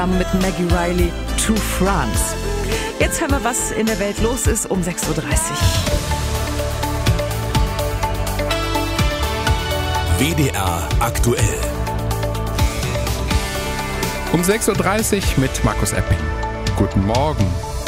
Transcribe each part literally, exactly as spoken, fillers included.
Mit Maggie Riley, To France. Jetzt hören wir, was in der Welt los ist um sechs Uhr dreißig. W D R aktuell. Um sechs Uhr dreißig mit Markus Epping. Guten Morgen.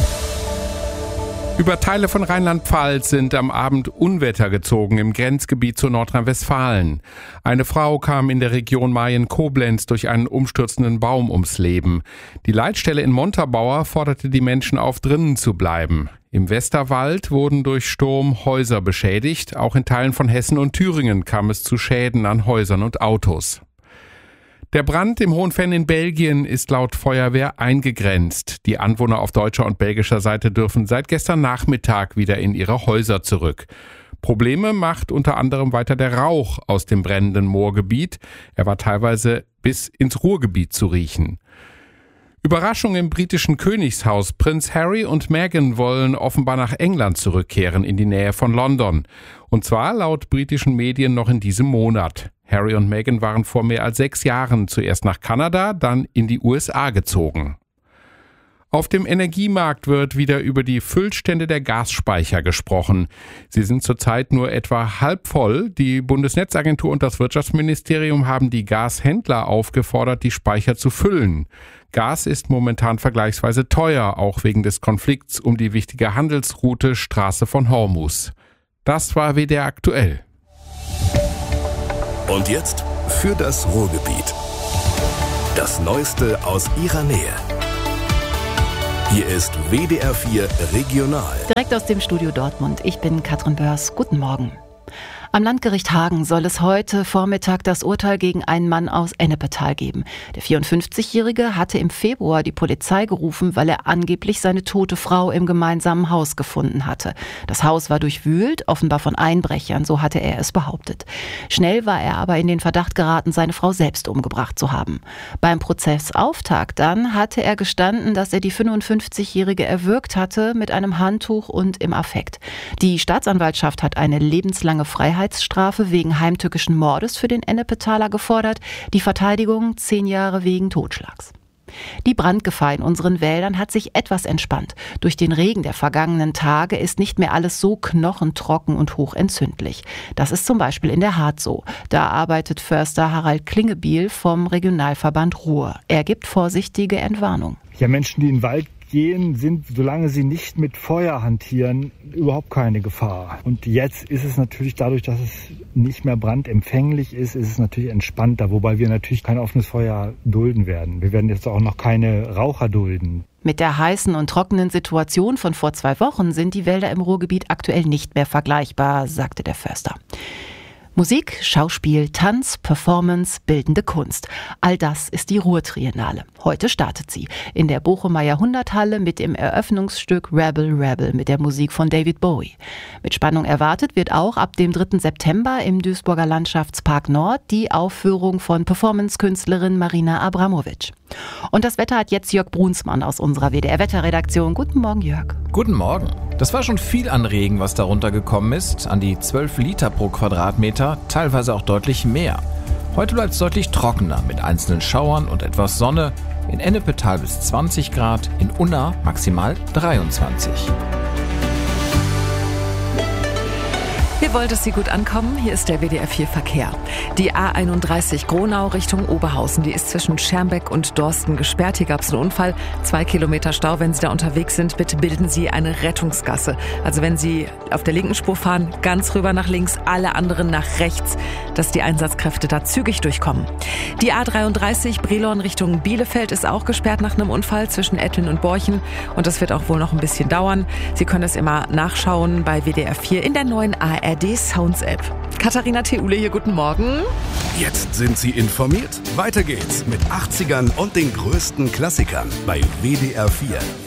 Über Teile von Rheinland-Pfalz sind am Abend Unwetter gezogen im Grenzgebiet zu Nordrhein-Westfalen. Eine Frau kam in der Region Mayen-Koblenz durch einen umstürzenden Baum ums Leben. Die Leitstelle in Montabaur forderte die Menschen auf, drinnen zu bleiben. Im Westerwald wurden durch Sturm Häuser beschädigt. Auch in Teilen von Hessen und Thüringen kam es zu Schäden an Häusern und Autos. Der Brand im Hohenfenn in Belgien ist laut Feuerwehr eingegrenzt. Die Anwohner auf deutscher und belgischer Seite dürfen seit gestern Nachmittag wieder in ihre Häuser zurück. Probleme macht unter anderem weiter der Rauch aus dem brennenden Moorgebiet. Er war teilweise bis ins Ruhrgebiet zu riechen. Überraschung im britischen Königshaus. Prinz Harry und Meghan wollen offenbar nach England zurückkehren, in die Nähe von London. Und zwar laut britischen Medien noch in diesem Monat. Harry und Meghan waren vor mehr als sechs Jahren zuerst nach Kanada, dann in die U S A gezogen. Auf dem Energiemarkt wird wieder über die Füllstände der Gasspeicher gesprochen. Sie sind zurzeit nur etwa halb voll. Die Bundesnetzagentur und das Wirtschaftsministerium haben die Gashändler aufgefordert, die Speicher zu füllen. Gas ist momentan vergleichsweise teuer, auch wegen des Konflikts um die wichtige Handelsroute Straße von Hormuz. Das war W D R aktuell. Und jetzt für das Ruhrgebiet. Das Neueste aus ihrer Nähe. Hier ist W D R vier Regional. Direkt aus dem Studio Dortmund. Ich bin Katrin Börs. Guten Morgen. Am Landgericht Hagen soll es heute Vormittag das Urteil gegen einen Mann aus Ennepetal geben. Der vierundfünfzigjährige hatte im Februar die Polizei gerufen, weil er angeblich seine tote Frau im gemeinsamen Haus gefunden hatte. Das Haus war durchwühlt, offenbar von Einbrechern, so hatte er es behauptet. Schnell war er aber in den Verdacht geraten, seine Frau selbst umgebracht zu haben. Beim Prozessauftakt dann hatte er gestanden, dass er die fünfundfünfzigjährige erwürgt hatte mit einem Handtuch und im Affekt. Die Staatsanwaltschaft hat eine lebenslange Freiheit Strafe wegen heimtückischen Mordes für den Ennepetaler gefordert, die Verteidigung zehn Jahre wegen Totschlags. Die Brandgefahr in unseren Wäldern hat sich etwas entspannt. Durch den Regen der vergangenen Tage ist nicht mehr alles so knochentrocken und hochentzündlich. Das ist zum Beispiel in der Hart so. Da arbeitet Förster Harald Klingebiel vom Regionalverband Ruhr. Er gibt vorsichtige Entwarnung. Ja, Menschen, die in den Wald gehen, sind, solange sie nicht mit Feuer hantieren, überhaupt keine Gefahr. Und jetzt ist es natürlich dadurch, dass es nicht mehr brandempfänglich ist, ist es natürlich entspannter, wobei wir natürlich kein offenes Feuer dulden werden. Wir werden jetzt auch noch keine Raucher dulden. Mit der heißen und trockenen Situation von vor zwei Wochen sind die Wälder im Ruhrgebiet aktuell nicht mehr vergleichbar, sagte der Förster. Musik, Schauspiel, Tanz, Performance, bildende Kunst. All das ist die Ruhr-Triennale. Heute startet sie in der Bochumer Jahrhunderthalle mit dem Eröffnungsstück Rebel Rebel mit der Musik von David Bowie. Mit Spannung erwartet wird auch ab dem dritten September im Duisburger Landschaftspark Nord die Aufführung von Performance-Künstlerin Marina Abramovic. Und das Wetter hat jetzt Jörg Brunsmann aus unserer W D R-Wetterredaktion. Guten Morgen, Jörg. Guten Morgen. Das war schon viel an Regen, was darunter gekommen ist. An die zwölf Liter pro Quadratmeter, teilweise auch deutlich mehr. Heute bleibt es deutlich trockener mit einzelnen Schauern und etwas Sonne. In Ennepetal bis zwanzig Grad, in Unna maximal dreiundzwanzig. Wir wollen, dass Sie gut ankommen. Hier ist der W D R vier Verkehr. Die A einunddreißig Gronau Richtung Oberhausen, die ist zwischen Schermbeck und Dorsten gesperrt. Hier gab es einen Unfall. Zwei Kilometer Stau. Wenn Sie da unterwegs sind, bitte bilden Sie eine Rettungsgasse. Also wenn Sie auf der linken Spur fahren, ganz rüber nach links, alle anderen nach rechts, dass die Einsatzkräfte da zügig durchkommen. Die A dreiunddreißig Brilon Richtung Bielefeld ist auch gesperrt nach einem Unfall zwischen Etteln und Borchen. Und das wird auch wohl noch ein bisschen dauern. Sie können das immer nachschauen bei W D R vier in der neuen A R D Sounds App. Katharina Theule hier, guten Morgen. Jetzt sind Sie informiert. Weiter geht's mit achtzigern und den größten Klassikern bei W D R vier.